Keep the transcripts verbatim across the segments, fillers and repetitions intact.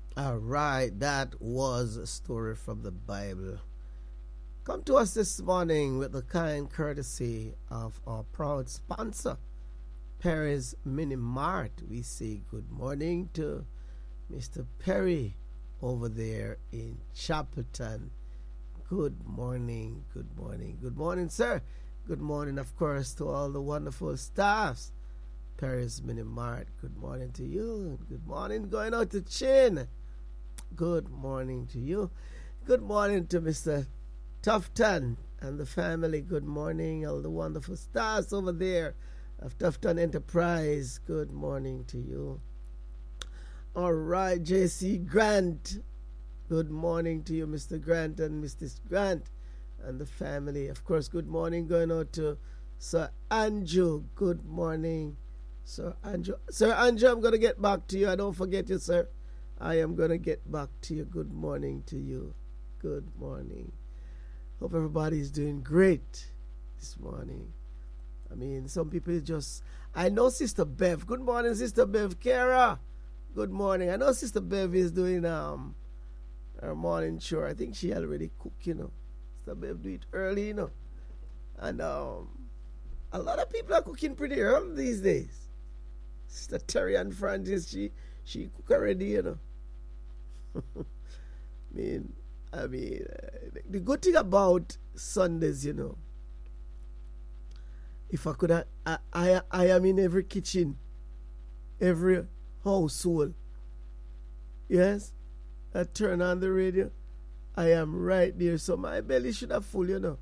All right, that was a story from the Bible. Come to us this morning with the kind courtesy of our proud sponsor, Perry's Mini Mart. We say good morning to Mister Perry over there in Chapelton. Good morning, good morning, good morning, sir. Good morning, of course, to all the wonderful staffs. Perry's Mini Mart, good morning to you. Good morning going out to Chin. Good morning to you. Good morning to Mister Tufton and the family. Good morning, all the wonderful stars over there of Tufton Enterprise. Good morning to you. All right, J C Grant. Good morning to you, Mister Grant and Missus Grant and the family. Of course, good morning going out to Sir Andrew. Good morning, Sir Andrew. Sir Andrew, I'm going to get back to you. I don't forget you, sir. I am going to get back to you. Good morning to you. Good morning. Hope everybody's doing great this morning. I mean, some people just... I know Sister Bev. Good morning, Sister Bev. Kara, good morning. I know Sister Bev is doing um her morning chore. I think she already cooked, you know. Sister Bev do it early, you know. And um, a lot of people are cooking pretty early these days. Sister Terry and Francis, she, she cook already, you know. I mean, I mean, uh, the good thing about Sundays, you know, if I could, I, I, I am in every kitchen, every household. Yes, I turn on the radio, I am right there, so my belly should have full, you know,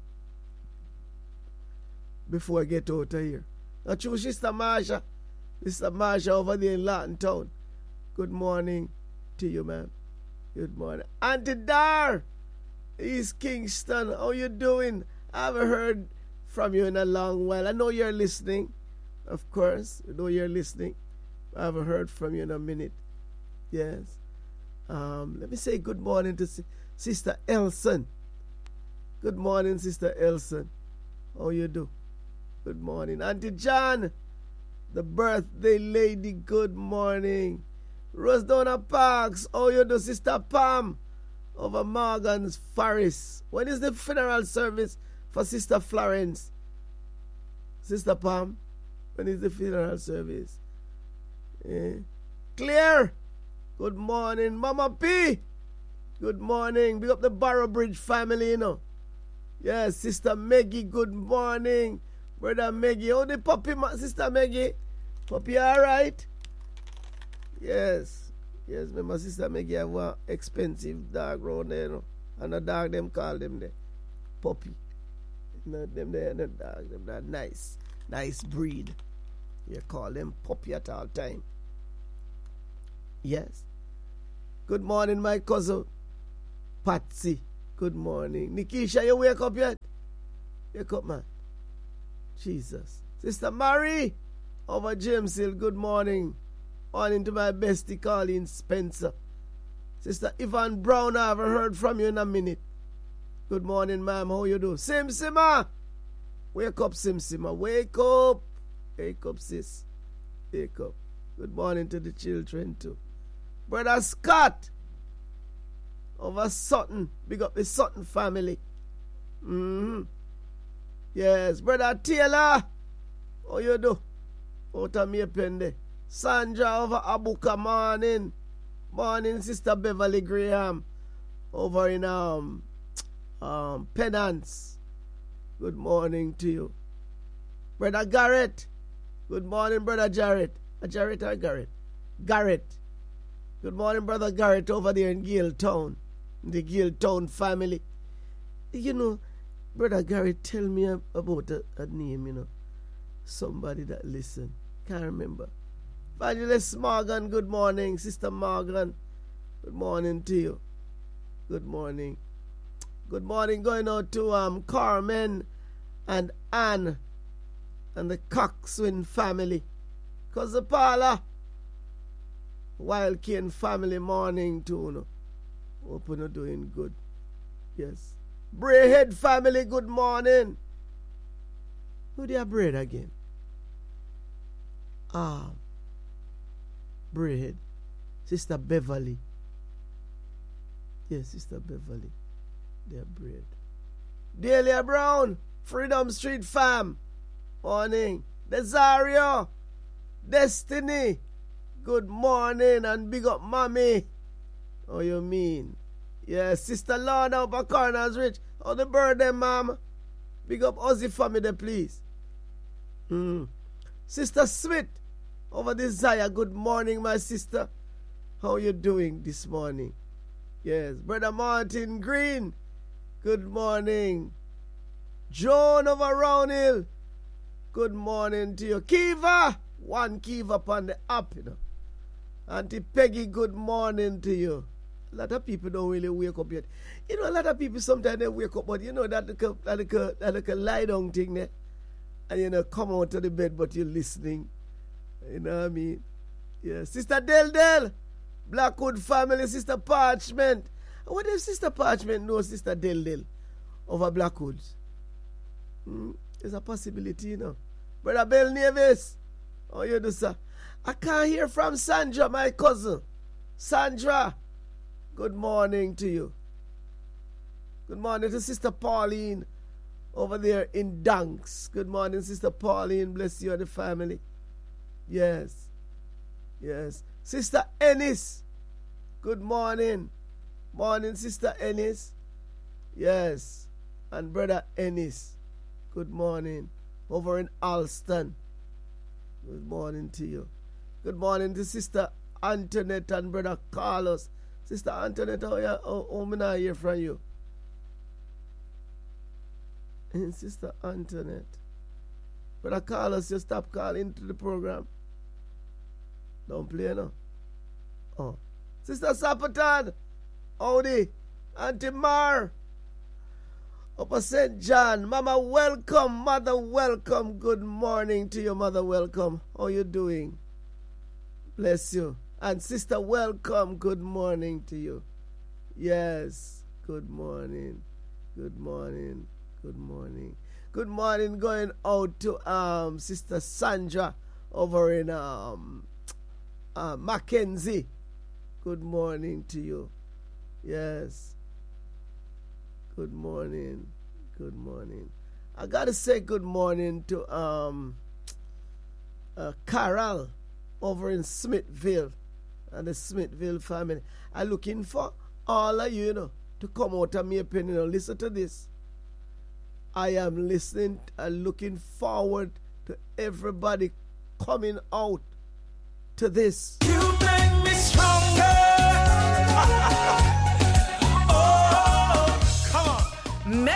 before I get out of here. Now, true, Sister Marsha, Sister Marsha over there in Lawton Town. Good morning to you, ma'am. Good morning. Auntie Dar, East Kingston, how you doing? I haven't heard from you in a long while. I know you're listening, of course. I know you're listening. I haven't heard from you in a minute. Yes. Um, let me say good morning to S- Sister Elson. Good morning, Sister Elson. How you do? Good morning. Auntie John, the birthday lady, good morning. Rosedona Parks, how you do, Sister Pam, over Morgan's Forest. When is the funeral service for Sister Florence? Sister Pam, when is the funeral service? Eh? Clear, good morning. Mama P, good morning. Big up the Barrow Bridge family, you know. Yes, Sister Maggie, good morning. Brother Maggie, how the puppy, Sister Maggie? Puppy all right? Yes, yes, my sister Maggie have one expensive dog round there, you know? And the dog them call them the puppy. You know, them there, the dog, them that nice, nice breed. You call them puppy at all time. Yes. Good morning, my cousin Patsy. Good morning. Nikisha, you wake up yet? Wake up, man. Jesus. Sister Mary over James Hill, good morning. Morning to my bestie Colleen Spencer. Sister Yvonne Brown, I haven't heard from you in a minute. Good morning, ma'am. How you do? Sim Simma. Wake up, Sim Simma. Wake up. Wake up, sis. Wake up. Good morning to the children, too. Brother Scott over Sutton. Big up the Sutton family. Mm-hmm. Yes. Brother Taylor. How you do? Out of me pende. Sandra over Abuka, morning. Morning, Sister Beverly Graham. Over in um, um Penance. Good morning to you. Brother Garrett. Good morning, Brother Jarrett. A Jarrett or Garrett? Garrett. Good morning, Brother Garrett over there in Gale Town. The Gale Town family. You know, Brother Garrett, tell me about a, a name, you know. Somebody that listen. Can't remember. Evangelist Morgan, good morning. Sister Morgan, good morning to you. Good morning. Good morning going out to um Carmen and Anne and the Coxwin family. Cousin Paula, Wild Cane family morning too. No? Hope you're doing good. Yes. Brayhead family, good morning. Who they are Braid again? Ah. Brayhead. Sister Beverly. Yes, Sister Beverly. Their bread. Delia Brown, Freedom Street fam. Morning. Desario. Destiny. Good morning and big up mommy. Oh, you mean? Yes, Sister Lorna up at Corners Rich. Oh, the bird them, ma'am. Big up Ozzy family, please. Hmm. Sister Smith over Desire. Good morning, my sister. How you doing this morning? Yes, Brother Martin Green. Good morning. Joan over Roundhill. Good morning to you. Kiva. One Kiva upon the app, you know. Auntie Peggy, good morning to you. A lot of people don't really wake up yet. You know, a lot of people sometimes they wake up, but you know that little, that little, that little lie down thing there. And you know, come out of the bed, but you're listening. You know what I mean? Yeah. Sister Del Del. Blackwood family, Sister Parchment. What if Sister Parchment knows Sister Del Del over Blackwoods? Hmm? There's a possibility, you know. Brother Bell Nevis. How you do, sir? I can't hear from Sandra, my cousin. Sandra, good morning to you. Good morning to Sister Pauline over there in Dunks. Good morning, Sister Pauline. Bless you and the family. Yes. Yes. Sister Ennis. Good morning. Morning, Sister Ennis. Yes. And Brother Ennis. Good morning. Over in Alston. Good morning to you. Good morning to Sister Antoinette and Brother Carlos. Sister Antoinette, how, you, how, how am I hear from you? And Sister Antoinette. Brother Carlos, you stop calling to the program. Don't play no. Oh. Sister Sapatan. Howdy. Auntie Mar. Upper Saint John. Mama, welcome. Mother, welcome. Good morning to your mother. Welcome. How you doing? Bless you. And sister, welcome. Good morning to you. Yes. Good morning. Good morning. Good morning. Good morning going out to um Sister Sandra over in um uh, Mackenzie. Good morning to you. Yes. Good morning. Good morning. I gotta say good morning to um uh, Carol over in Smithville and the Smithville family. I'm looking for all of you, you know, to come out of me opinion. You know, listen to this. I am listening and looking forward to everybody coming out to this. You make me strong.